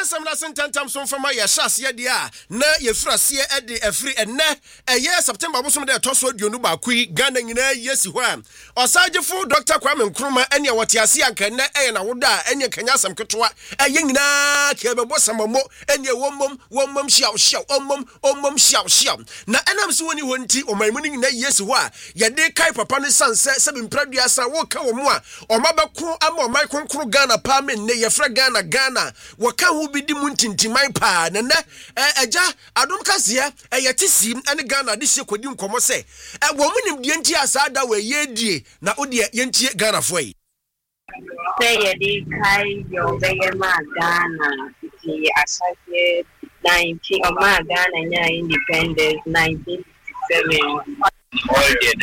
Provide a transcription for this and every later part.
asam na sentantam so mfama ye hyase ye de a na ye frase e de afri enne eye September bosom de toso aduonu ba kui Ghana nyina yesi ho a osagefo Dr. Kwame Nkrumah ene wote ase anka enne eye na woda ene kanya asam ketwa eye nyina ke bebo samamo ene wommom hyaw ommom hyaw na enam so woni wonti omanmu nyina yesi ho a ye de kai papa ne sanse se bimpradua sa wo ka wo mu a omabeko ama omai konkro Ghana pa me ne ye fra Ghana waka hu bi di mu ntintimai pa na eja adom kase ye tisi ene Ghana de hye kodi nkomo se wo mu nim die nti asada we ye die na ode ye ntie Ghana fo yi say ye di kai yo be ye ma Ghana ti asake 19 ma Ghana nya independence 1967 all the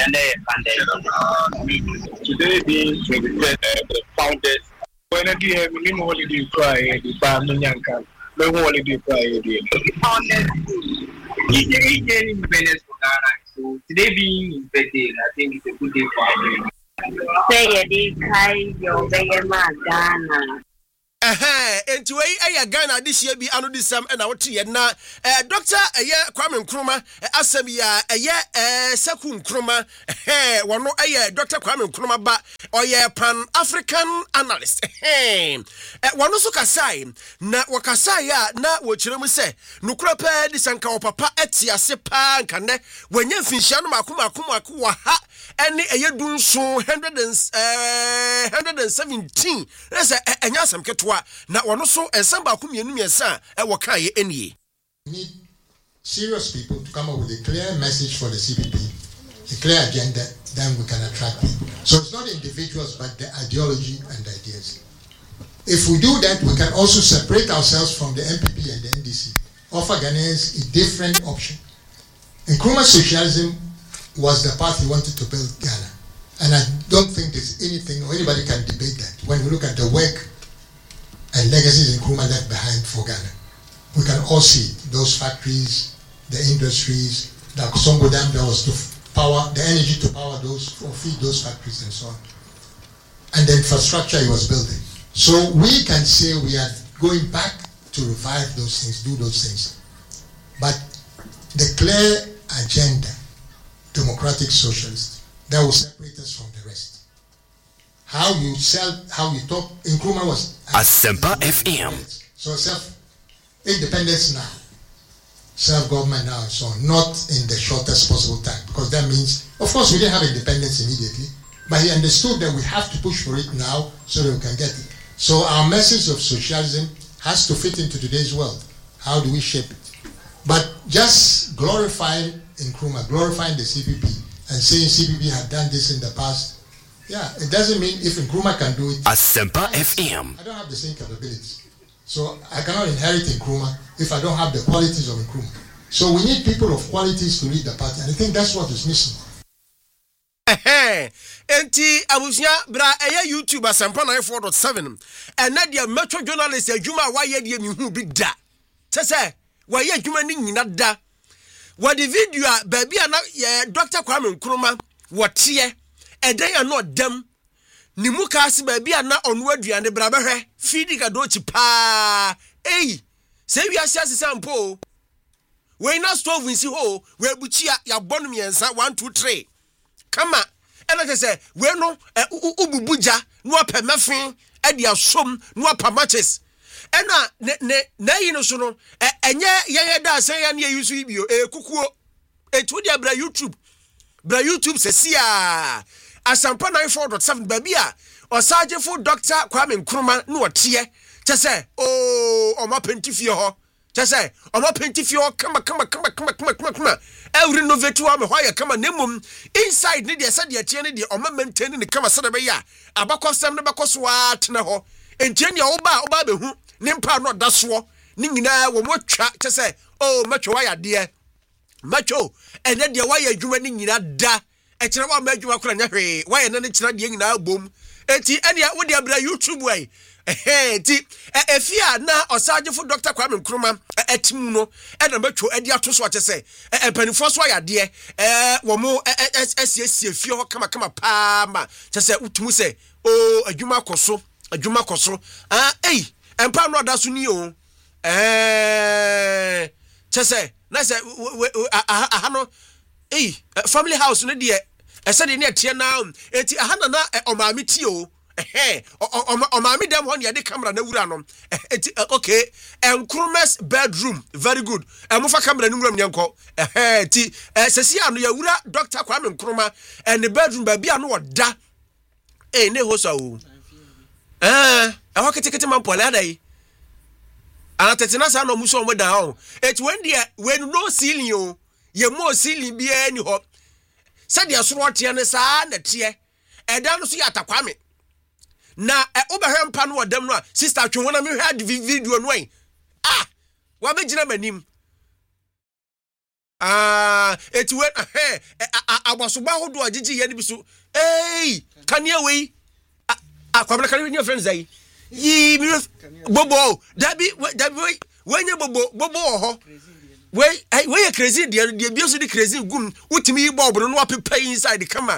today being 23rd the founders when I do have minimum holiday cry the family yanka no holiday cry the founders independence for Ghana. So today being his birthday, I think it's a good day for everyone. Say ye di kai yo be ye ma Ghana. Enti wey aya Ghana this year bi anu disam na wote ye na Dr. Kwame Nkrumah asem ya Seku Nkrumah wono Dr. Kwame Nkrumah ba oye pan African analyst wono so kasai na wakasai ya na wo kiremu se nukura pa disanka wo papa etiase pa nka ne wanya mfinhia no makomakomaako wa ha ene dunso 117 rese enya asem keto na wono so ensamba ko mienu miensa e wo kan ye enie. Need serious people to come up with a clear message for the CPP, a clear agenda, then we can attract people. So it's not individuals but the ideology and the ideas. If we do that, we can also separate ourselves from the MPP and the NDC, offer Ghanaians a different option. Nkrumah socialism was the path he wanted to build Ghana, and I don't think there's anything or anybody can debate that. When we look at the work and legacies Nkrumah left behind for Ghana, we can all see those factories, the industries, the Songo Dam that was to power, the energy to power those or feed those factories and so on, and the infrastructure he was building. So we can say we are going back to revive those things, do those things, but the clear agenda, democratic socialist, that will separate us from the rest. How you talk, Nkrumah was Asempa FM. So self-independence now, self-government now and so on, not in the shortest possible time, because that means, of course, we didn't have independence immediately, but he understood that we have to push for it now so that we can get it. So our message of socialism has to fit into today's world. How do we shape it? But just glorifying Nkrumah, glorifying the CPP, and saying CPP had done this in the past, yeah, it doesn't mean if Nkrumah can do it. Asempa FM. I don't have the same capabilities. So I cannot inherit Nkrumah if I don't have the qualities of Nkrumah. So we need people of qualities to lead the party, and I think that's what is missing. Enti abusia bra YouTube Asempa 94.7 and na dia metro journalist adwuma wa ye dia mehu bi da tese wa ye adwuma ni nyina da wa the video baby na Dr. Kwame Nkrumah wote edan ya no dam ni mu ka se baby na onu aduane bra behwe feedi ka do chi pa se wi asiase sampo we na stove nsi ho we buchia ya bonu miensa 1 2 3 kama ena te se we no ububuja no apemefin e dia som no apamaches ena na yi no so no enye ye da se ya na yusu ibio kukuo etu dia bra YouTube se sia Asempa 94.7 baby a osagefo Dr. Kwame Nkrumah no tie te se o ma pentifie ho te se o ma pentifie ho kama every innovative am why kama nemum inside ne de se de tie ne de o ma maintain ne kama se de be ya abakosem ne bekoso atena ho entie ne oba be hu ne mpa no daso ne nyina wo mo twa te se o matwa wa ya de macho ene de wa ya adwuma ne nyina da e kire wa ma adwuma kora nya hwe wa ya ne kire de nyina bom enti ene wo de abra YouTube wai ti efia na osagefo Dr. Kwame Nkrumah etimu no e na matwo edi atoso ache se panifo so ya de wo mo esiesie fie ho kama pa ma che se utumu se o adwuma koso empa no da so ni o Chese na se aha no family house no de ese de ne tie na enti aha na omami tie o omami dem ho ne de camera na wura no enti okay enkromes bedroom very good emufa camera no wura nyenko enti sesi anu ya wura Dr. Kwame Nkrumah and the bedroom ba bia no oda ne ho so o kete man pole adai ana tetina sa no muso mo da o eti when no ceiling o ye mo ceiling bia ni ho se de soro tie ne sa na tie eda no so ya Takwame na obehwe mpa no odam no a sister twon na me hwa de video no en wa be gina manim eti we abosoba hodo agigi ye ne biso kania we akwabra kania we friends ai yi bobo dabi wenye bobo ho we crazy dia bioso di crazy gum utimi bobo no apepa inside kama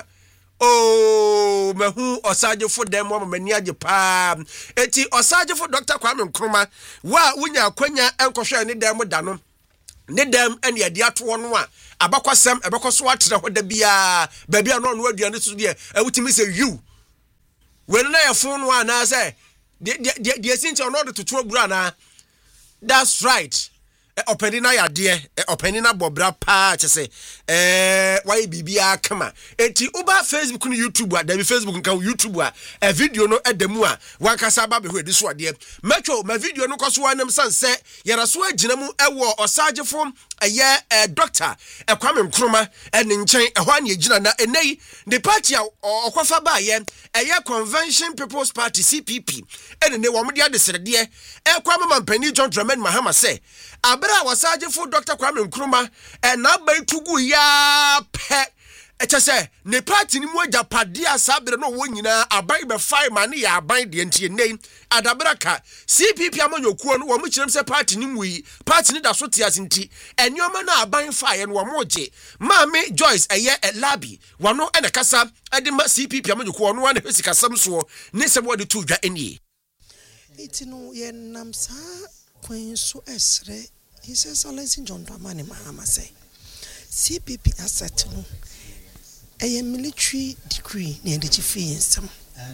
mehu osajefo dem mo mani age pa eti osajefo Dr. Kwame Nkrumah wa wunya akwanya enkohwe ne dem da no ne dem ene ade ato no a abakwasem ebekoso atere ho da bia bia no aduane so de utimi se you when na yefo no ana say the sinche no de tutu abura na that's right openina ya de openina bobra pa chese why bibia kama enti uba Facebook no YouTube a da Facebook nka YouTube a video no edemu a wankasa ba be ho edi so ade metro ma video no koso anam sanse yara so agina mu ewo osagefo Dr. Kwame Nkrumah ene nchen ehwa na agina na enei the party a okwafa ba ye Convention People's Party CPP ene ne wo mo de adesrede Kwame Mampani John Dramani Mahama say abra wasagefo Dr. Kwame Nkrumah na ba tugu ya pe chese ne party ni mu ajapade asabre no wo nyina aban be fire man ya aban de ntie nei adabraka CPP amanyokuo no wo mu kirem se party ni mu yi party ni da so tias nti enyoma na aban fire no wo mo je Mame Joyce labi wano ene kasa ade ma CPP amanyokuo no wane hesika sam so ne se wo de tu dwa enie itino ye namsa kwen so esre he says Solensi John Dramani Mahama say CPP asset no a military decree near the chief some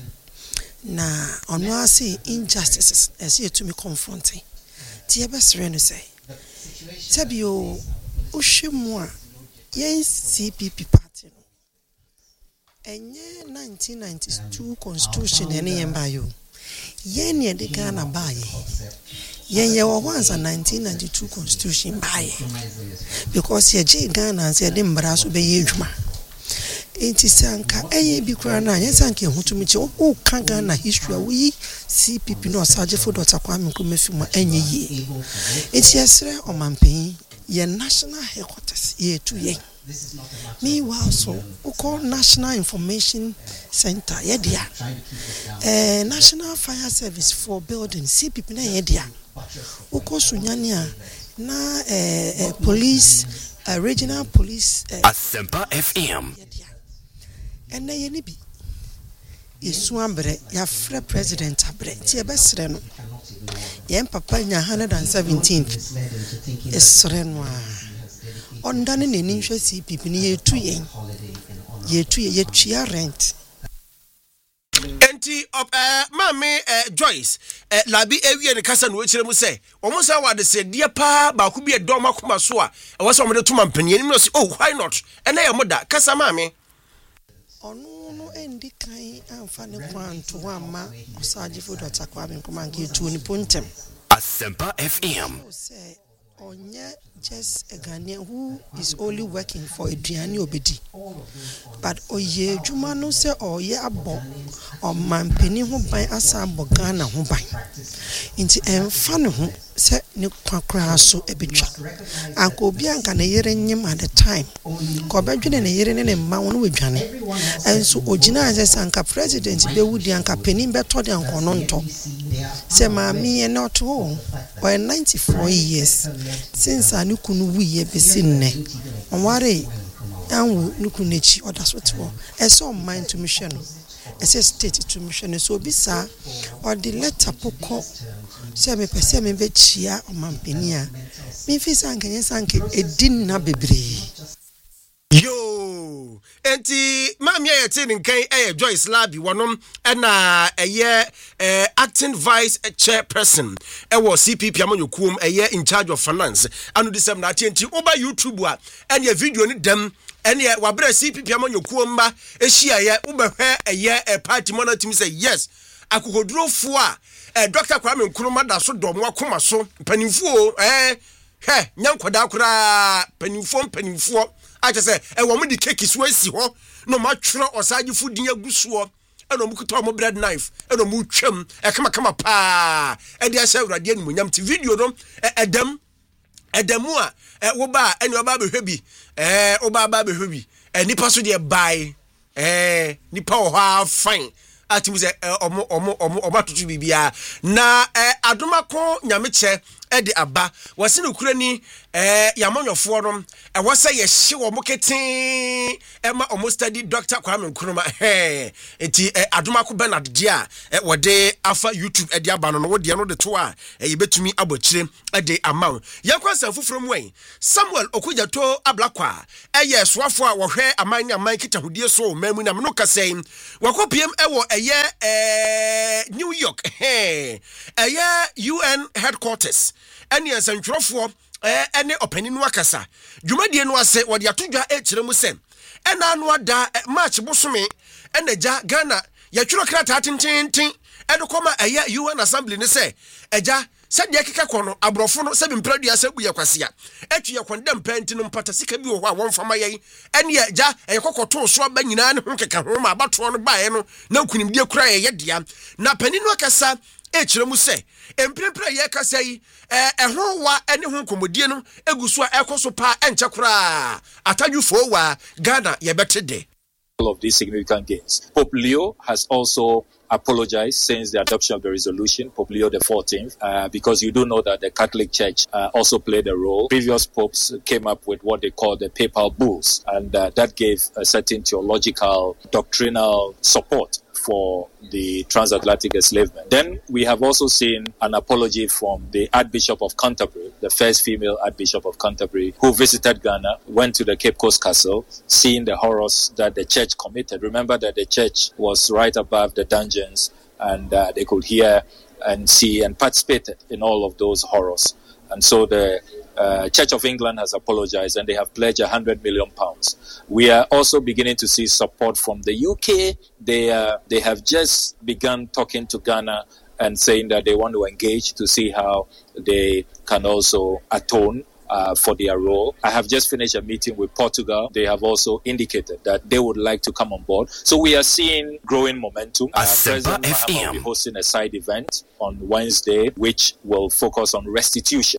na ono ase injustices as here to me confronting tie besre no say sabio ushemu a yen CPP party no enye 1992 constitution ene yemba yo yen ye de Ghana baye yen ye once 1992 constitution baye because ye je Ghana and say de mbra so be ye adwuma enti sanka eye bi kura na yen sanka ehutumi che o kan Ghana history we CPP no Osajefo Dr. Kwame Nkrumah fi mu enye ye enti esre omampen ye national headquarters ye tu ye me also uko National Information Center ye dia National Fire Service for building CPP na ye dia uko sunyania na police regional police Asempa FM and na ye ni bi yesu ambre ya frɛ president abre ti e besre no ye papa nya 117th esre no a ondane ne ni hwɛ CPP ni ye tua rent enti Mame Joyce labi ewie ne kasa no wechire mu se omo sa wa de se de pa ba ku bi edom akoma so a e wo se omo de to mampani ni no se oh why not ena ye moda kasa Mame ono no endi kan amfa ne kwanto ama Osajefo Dr. Kwame Nkrumah nke tu ni pontem Asempa FM say onye just a Ghanaian who is only working for Adriani Obedi but oye juma no se oye abo o mampeni ho ban asa abo Ghana ho ban nti emfa ne ho se ne kwakra so ebetwa anka obi anka na yere nyim at the time ko bedwene na yere ne mma won wedwane enso ogina ase anka president be wudi anka penin beto de anka no nto se maami e not ho or 94 years since anukunu wiye besinne onware anwu nukunechi odasoto eso mind to mission ese state to mission so bisa or the letter poko sɛ mepɛ sɛ mebɛkyia ɔmampani a memfi sanke ɛdin na bebree yo enti mami ayete nkan Joyce Labi wonom na acting vice chairperson ɛwɔ CPP amanyokuom in charge of finance anu disem na enti oba YouTube a ɛne video ni dem ɛne wabrɛ CPP amanyokuom ba ehia ubehwe party monotimi say yes akokodurofo a Dr. Kwame Nkrumah da so dom wakoma so panimfo nyankoda kura panimfo I just say, a woman the cake is where see ho, no much or side food in your goose, and no mukutomo bread knife, and no muchum, a kama pa, and there's a radiant munyam video, Edemua, Oba, and your baby hubby, Oba baby hubby, and Nipasu dear buy, Nipa fine. Ati muse omo to bibia na adomako nyameche de aba wase no kura ni yamonyofo no wase ye hye wo moketen ema omo study Dr. Kwame Nkrumah enti adomako Bernard dia wode afa YouTube de aba no wode no de to a yebetumi abokire de amaw yakwansa fufuro mwen Samuel Okudjato Ablakwa soafo a wohwe aman kitahudie so mamu na no kasɛn wakopiem ewo New York UN headquarters ene nsantwerofo ene opani no akasa dwumadie no ase wode atodwa ekire mu sem ena no ada March bosome ene ja Ghana yatwiro krata tenten edokoma UN assembly ne se eja sɛ de keka kono abrofo no sɛ bimpradia sɛ bu yakwase a atwi yakondam panti no mpata sika bi wo ho a wonfama yɛn ene agya ɛyɛkokoto so aba nyina ne ho keka ho ma abato no bae no na nkunimdie kura yɛ dia na pani no akasa ekire mu sɛ emprempra yɛ kasa yi ɛho wa ene ho komodie no eguso a ɛkoso pa enche kura atadwufo wa Ghana yɛbɛte de of these significant gains. Pope Leo has also apologized since the adoption of the resolution, Pope Leo XIV, because you do know that the Catholic Church also played a role. Previous popes came up with what they call the papal bulls, and that gave a certain theological, doctrinal support for the transatlantic enslavement. Then we have also seen an apology from the Archbishop of Canterbury, the first female Archbishop of Canterbury, who visited Ghana, went to the Cape Coast Castle, seeing the horrors that the church committed. Remember that the church was right above the dungeons, and they could hear and see and participated in all of those horrors. And so the Church of England has apologized, and they have pledged £100 million. We are also beginning to see support from the UK. They have just begun talking to Ghana and saying that they want to engage to see how they can also atone for their role. I have just finished a meeting with Portugal. They have also indicated that they would like to come on board. So we are seeing growing momentum. President Mahama will be hosting a side event on Wednesday, which will focus on restitution.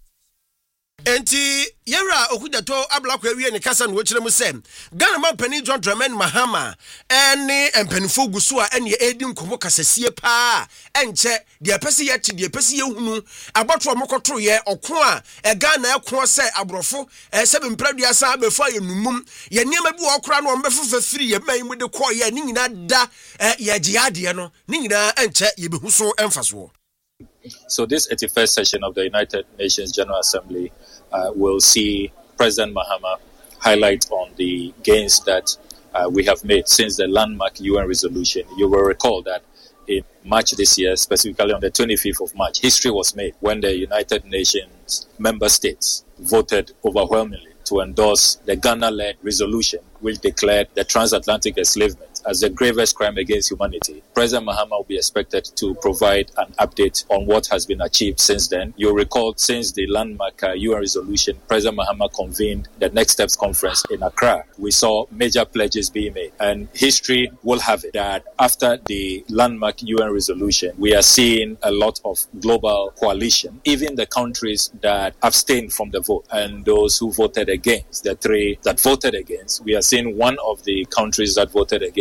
Enti yera Okudjato Ablakwa wie ne kasa no wekire mu sem Ghana man pani John Dramani Mahama ene empanifo guso a ene edi nkomo kasasie pa enche de apese yete de apese yehunu aboto omokoto ye oko a Ghana eko se abrofo se bempradua sa abefa yenumum ye niam bi okora no ombefu fafiri ye man mu de ko ye ni nyina da ye giade no ni nyina enche ye behu so emfaso. So this 81st session of the United Nations General Assembly will see President Mahama highlight on the gains that we have made since the landmark UN resolution. You will recall that in March this year, specifically on the 25th of March, history was made when the United Nations member states voted overwhelmingly to endorse the Ghana-led resolution which declared the transatlantic enslavement as the gravest crime against humanity. President Mahama will be expected to provide an update on what has been achieved since then. You'll recall, since the landmark UN resolution, President Mahama convened the Next Steps Conference in Accra. We saw major pledges being made, and history will have it that after the landmark UN resolution, we are seeing a lot of global coalition, even the countries that abstained from the vote and those who voted against, the three that voted against. We are seeing one of the countries that voted against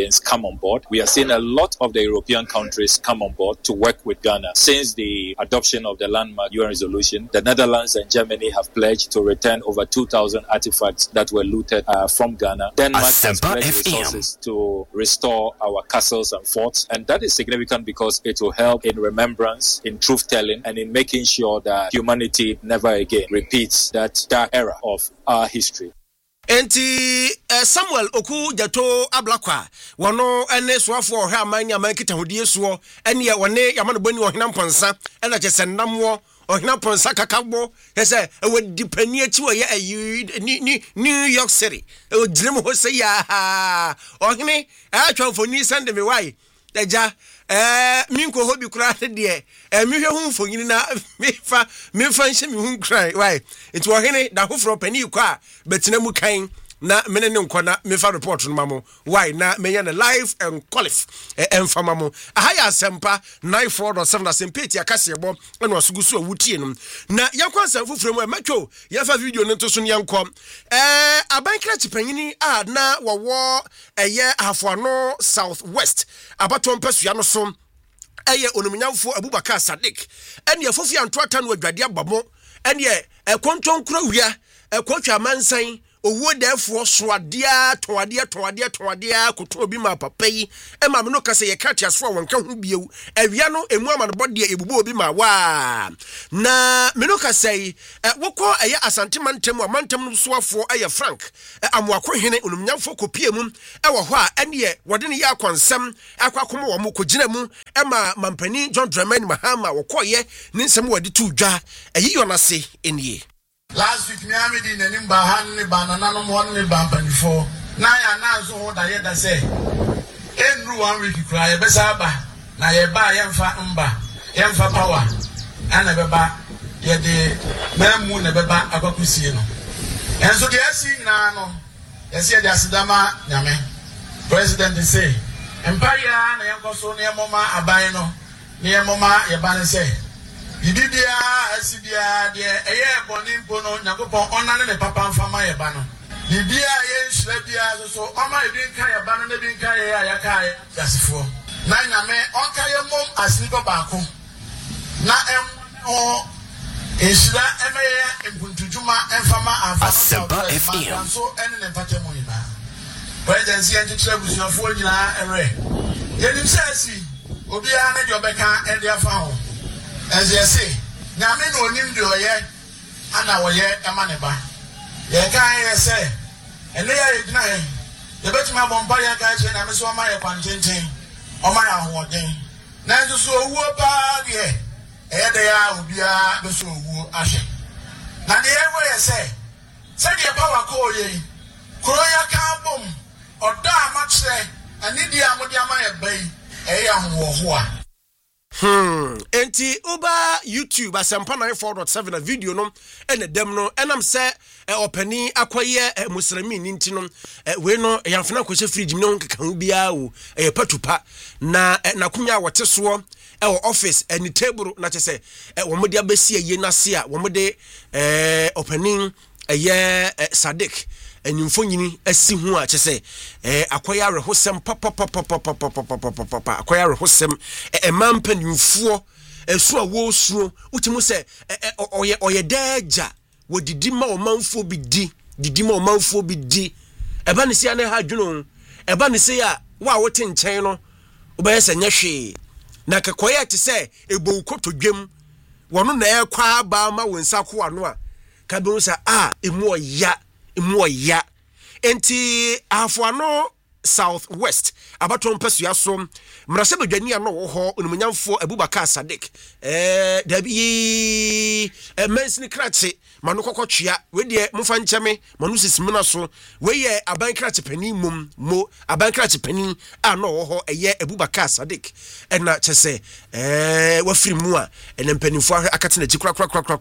Games come on board. We are seeing a lot of the European countries come on board to work with Ghana. Since the adoption of the landmark UN resolution, the Netherlands and Germany have pledged to return over 2,000 artifacts that were looted from Ghana. Denmark has pledged resources to restore our castles and forts, and that is significant because it will help in remembrance, in truth-telling, and in making sure that humanity never again repeats that dark era of our history. Enti Samuel Oku Jato Ablakwa wano ene soafo ohwe amanya mankita hodie so ene ye wone yamano bani ohina ponsa ena kyesennamwo ohina ponsa kakabo yese ewe dipani achi wo ye New York City ewe direm ho se ya ohine atwafoni sende me wai eja minko hobi kura de mihwe hu mfonyini na mefa nhye mi hu krai why it wo hene da hofro pani kwa betina mu kan na mene ne nkona mefa report no mamo why na menya na live and qualif enfama mo ahaya asempa 94.7 asempeti akase ebo eno asugusu awutie no na yakwansa fufure mu ematwo yafa video no ntoso ne yankom abankra chipanyini a na wowo eye afoano southwest abaton pasua no so eye onomunyamfo Abubakar Sadiq ene afofi antoata no adwade abamo ene ekontwon kura wia ekotwa mansan owo defo soadea toadea koto obi ma papai ema me no kase ye kratia so wonka hu biewu awia no emu amanbode ebubo obi ma wa na me no kase wokọ eye asantemantam amantam no soafo eye Frank amoako hene onumnyamfo kopie mu ewo ho a ene wode ne ya konsem akwakom wo mo kogina mu ema mampani John Dramani Mahama wokoye ne nsem wade tu dwa eyi yonase enie. Last week, me amidi na nimba hanni banana no mo ne bampanifo na ya na so ho da ye da say enru 1 week kura ye besa ba na ye ba ye mfa power ana beba ye de memu na beba akwakusie no enso de asi na no ye se de asidama nyame president say empire na ye nkoso na ye moma aban no na ye moma ye ban say Ibibia asibia de eye boni mpono nyakopon onane ne papa mfama ye ba no bibia ye nhira bia so oma ebinka ye ba no na binka ye ayaka yasifo na nyame onka ye mom asiko baako na o nhira emeye empuntujuma emfama Asempa FM so ene ne patemo ina presidency entire busuafo nyina ere ye nim sesi obia ne de obeka e de afa ho as you say, Nyame no nim de oye ana oye emaneba. Ye kan ye say, ene ya igna ye. Ye betima bomba ya ka che na me so ma ye kwantenten. O ma ya hoden. Na nso so owuo pa de e de ya obia be so owuo ahye. Na de ye wo ye say, say de power ko ye. Kro ya ka bom. Oda amachre ani di amodi ama ye bai. E ya ho ho a. Enti uba YouTube asempa 94.7 a video no ene dem no enam se opani akoye muslimi ninti no we no yamfana kwose fridge no nkeka hu bia wo patupa na nakunya wote so office any table na chese wo mode abesi aye na se a wo mode opani Sadiq enyimfo nyini asi hu a chese akoya rehosem papa akoya rehosem emampanimfuo esu a wo suo utimu se oye daja wodidi ma omanfo bi didi ma omanfo bi di eba ne sia ne ha dwuno eba ne se ya wa wote nchen no obeyese nyehwe na kekoya te se ebo kotodwem wono na ekwa ba ma wonsa ko ano a kabe sa emu oya enti afuano southwest abaton pasua so mrase badwani ano wo ho onumunyamfo Abubakar Sadiq dabi mensini krache manu kokotwea we de mfa ncheme manu sisimuna so we ye abankrache pani mo abankrache pani ano wo ho eye Abubakar Sadiq na chese wafiri mu a ene mpanimfo ahwe akatena jikura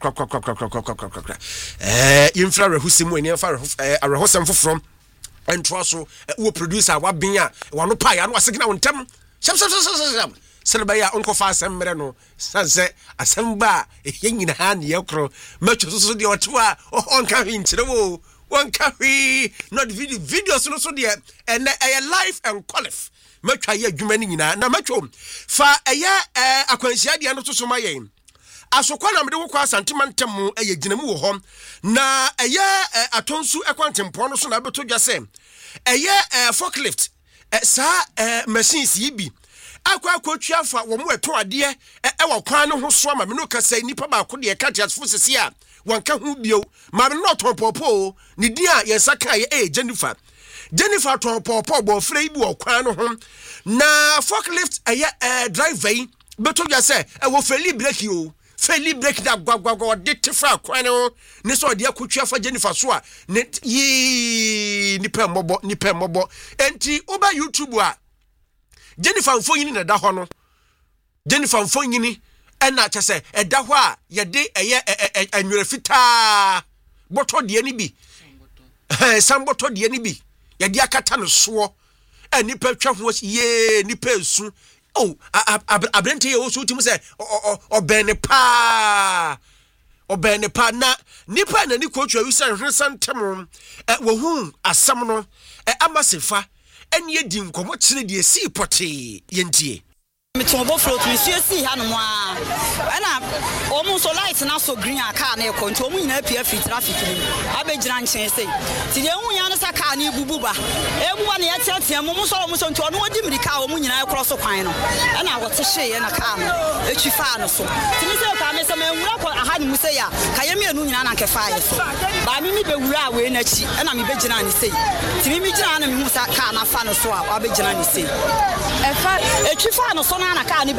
infra rehusimu ene fa arehosem fofrom entroso wo producer wa bia wano pa ya no asegna wontem sham selebaya onko fa asemmere no sanse asemba yenyina ha ne yakro macho so de otoa onka hinchire wo wonka hwi not videos no so de ene life and qualif matwa ye adwuma ni nyina na matwa fa ɛyɛ akwansia de no to so ma yɛn asokwa na mede wo kwa santimantem ginamu wo hɔ na ɛyɛ atonsu ekwantempo no so na beto dwa sɛ ɛyɛ forklift sa machines yi bi akwa twia fa wo mo eto ade ɛwɔ kwan no ho so ama me no ka sɛ nipa ba ko de ka tiasfo sese a wanka hu bio ma me no tonpopo ne din a yɛsa ka yɛ Jennifer tonpopo bo frɛ bi wɔ kwan no ho na forklift ɛyɛ driver yi beto dwa sɛ ɛwɔ feli brake o feli break da gwagwagwa de tefa kwan no ne so de akotwa fa Jennifer so a ne yi nipa mmobɔ enti oba YouTube a Jennifer mfonyini na da hɔ no Jennifer mfonyini ɛna kyɛ sɛ ɛda hɔ a yɛde ɛyɛ anwere fitaa bɔtɔ de ani bi sam bɔtɔ de ani bi yɛde akata no soɔ nipa twa ho ye nipa nsu oh abrante ye wo so tim sɛ ɔbɛne pa na nipa na ni kochu awi sɛ hwesantem wo hu asam no amasefa ɛne edi nkɔmɔ kyerɛ de esi pɔte yentie Mitombo float mi si ha no a ana omu so light na so green a car na ekɔ nti omu nyina pia free traffic ni abegyina nkyɛn sei ti de hu ya no sa car na ebububa ebuba na yɛteatea mu so nti ɔno odi mirika omu nyina ekɔ so kwan no ana wɔte hye na car no etwi fa no so ti mi sɛ ka me sɛ menwura kɔ aha ni mu sɛ ya ka yɛ mienu nyina na nkɛfa yɛ so ba mi bewura we na chi ana mi begyina ni sei ti mi gyina na mi hu sa car na fa no so a abegyina ni sei efa etwi fa no so na car ni